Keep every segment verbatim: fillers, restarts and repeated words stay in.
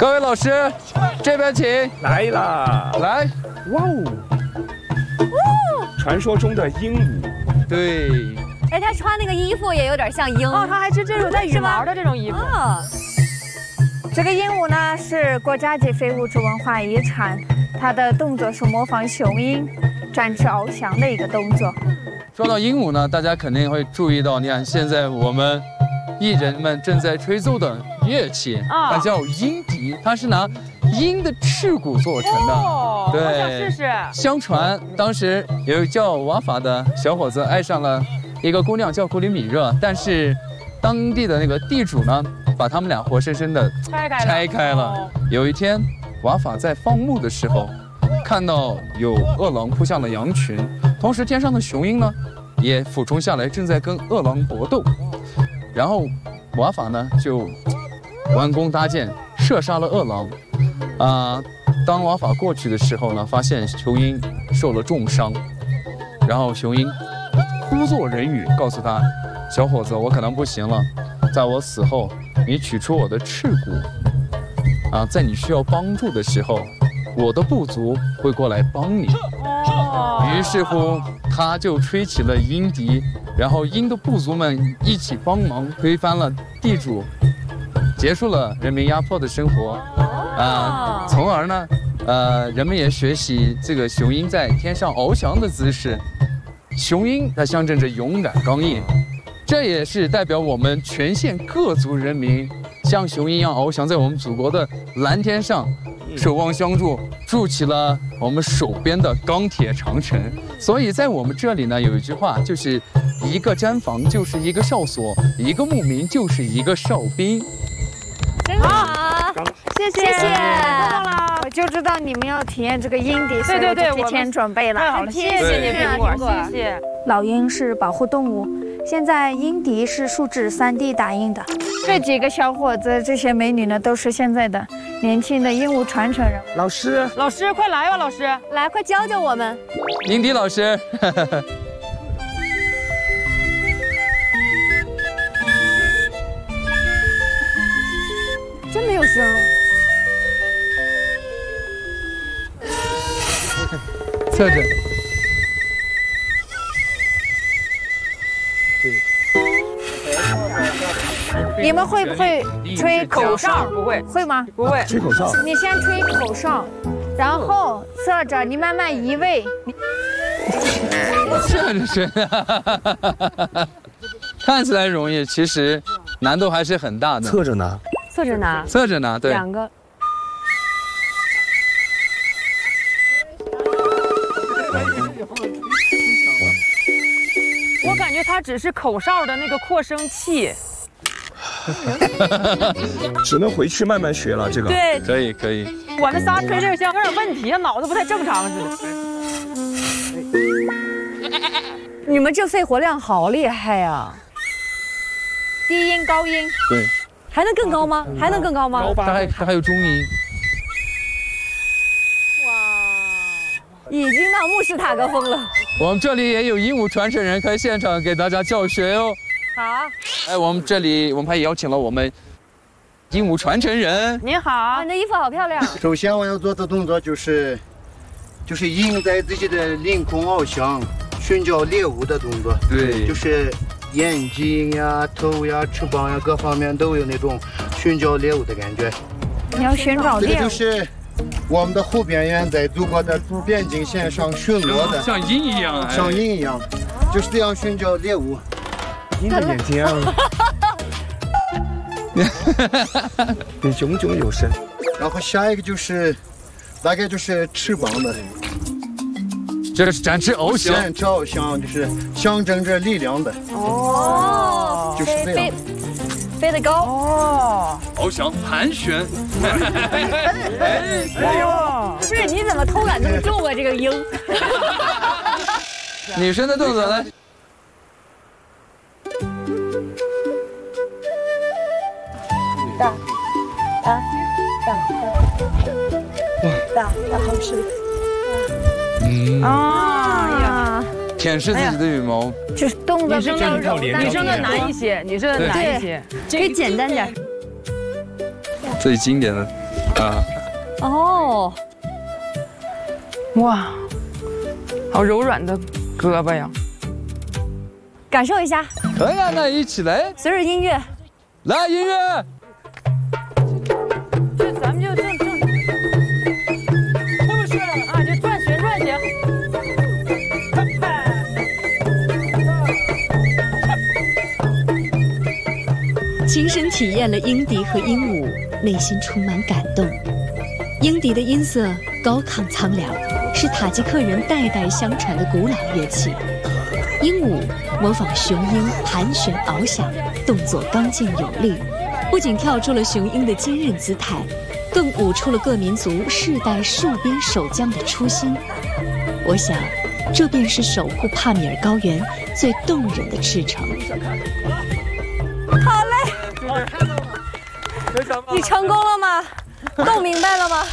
各位老师，这边请。 来啦！ 来， 哇哦！传说中的鹦鹉。 对。 哎，他穿那个衣服也有点像鹰。 哦，他还是这种带羽毛的这种衣服。 啊。 这个鹦鹉呢是国家级非物质文化遗产，它的动作是模仿雄鹰展翅翱翔的一个动作。 说到鹦鹉呢，大家肯定会注意到，你看现在我们艺人们正在吹奏的乐器，啊，它叫鹰笛，它是拿鹰的翅骨做成的。 哦，对，我想试试。 相传当时有一个叫瓦法的小伙子爱上了一个姑娘叫古里米热，但是当地的那个地主呢，把他们俩活生生的拆开了。 拆开了。有一天，瓦法在放牧的时候，看到有饿狼扑向了羊群，同时天上的雄鹰呢，也俯冲下来，正在跟饿狼搏斗。然后瓦法呢就弯弓搭箭，射杀了饿狼。啊、呃，当瓦法过去的时候呢，发现雄鹰受了重伤，然后雄鹰呼作人语，告诉他：“小伙子，我可能不行了，在我死后，你取出我的翅骨，啊，在你需要帮助的时候，我的部族会过来帮你。”哦。于是乎，他就吹起了鹰笛，然后鹰的部族们一起帮忙推翻了地主，结束了人民压迫的生活。啊，从而呢，呃，人们也学习这个雄鹰在天上翱翔的姿势。雄鹰它象征着勇敢刚毅，这也是代表我们全县各族人民像雄鹰一样翱翔在我们祖国的蓝天上，守望相助，筑起了我们手边的钢铁长城。所以在我们这里呢，有一句话，就是一个毡房就是一个哨所，一个牧民就是一个哨兵。 真好， 谢谢， 谢谢。 我就知道你们要体验这个鹰笛， 对对对， 提前准备了。 太好了，谢谢你，苹果，谢谢。 老鹰是保护动物，现在鹰笛是树脂 三 D 打印的。这几个小伙子，这些美女呢，都是现在的年轻的鹦鹉传承人。 老师， 老师，快来吧，老师， 来，快教教我们。 鹰笛老师。 真没有声。 侧着。 你们会不会吹口哨？ 不会， 会吗？ 不会。 吹口哨。 你先吹口哨，然后侧着，你慢慢移位。 侧着吹，看起来容易，其实难度还是很大的。 侧着拿。 侧着拿。 侧着拿，对。 两个。 我感觉它只是口哨的那个扩声器。 只能回去慢慢学了，这个。 对， 可以可以。 我们仨吹这个像有点问题，脑子不太正常似的。 你们这肺活量好厉害呀！ 低音高音。 对。 还能更高吗？还能更高吗？ 它还它还有中音。 哇，已经到穆斯塔格风了。 我们这里也有鹦鹉传承人，可以现场给大家教学哦。 好。 哎，我们这里我们还邀请了我们鹦鹉传承人。 您好， 你的衣服好漂亮。 首先我要做的动作就是，就是鹰在自己的领空翱翔，寻找猎物的动作。 对， 就是。眼睛呀、头呀、翅膀呀，各方面都有那种寻找猎物的感觉。 你要寻找猎物。 这个就是我们的护边员在祖国的主边境线上巡逻的， 像鹰一样， 像鹰一样，就是这样寻找猎物。 鹰的眼睛啊，你炯炯有神。 然后下一个就是，大概就是翅膀的。 这是展翅翱翔， 展翅翱翔就是象征着力量的。 哦， 就是这样， 飞得高。 哦， 翱翔盘旋。 哎呦，不是你怎么偷懒这么重啊？这个鹰。 女生的动作来。 大，大，大，大，大好吃。 嗯啊呀， 舔舐自己的羽毛， 就是动作比较柔。 女生的难一些，女生的难一些， 可以简单点。 最经典的啊。 哦， 哇，好柔软的胳膊呀！ 感受一下， 可以啊，那一起来， 随着音乐， 来音乐。 就咱们就正正，这么旋啊，就转旋转行。 亲身体验了鹰笛和鹦鹉，内心充满感动。鹰笛的音色高亢苍凉，是塔吉克人代代相传的古老乐器。鹦鹉模仿雄鹰盘旋翱翔，动作刚劲有力，不仅跳出了雄鹰的坚韧姿态，更舞出了各民族世代戍边守疆的初心。我想，这便是守护帕米尔高原最动人的赤诚。 好嘞，你成功了吗？弄明白了吗？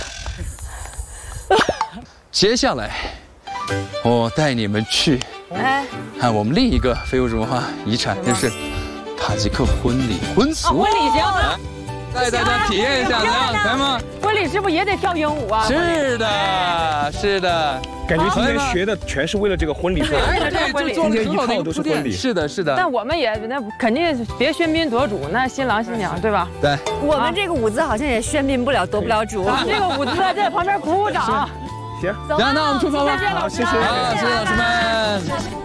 接下来，我带你们去哎， 看我们另一个非物质文化遗产，就是塔吉克婚礼婚俗。 婚礼行， 带大家体验一下，怎样？来吗？ 婚礼是不是也得跳鹦鹉啊？ 是的，是的。 感觉今天学的全是为了这个婚礼做的， 对， 今天一套都是婚礼。 是的，是的。 但我们也那肯定别喧宾夺主，那新郎新娘对吧？ 对。 我们这个舞姿好像也喧宾不了，夺不了主。 咱们这个舞姿在旁边鼓鼓掌。 行， 行，那我们出发吧。 好，谢谢， 好，谢谢老师们。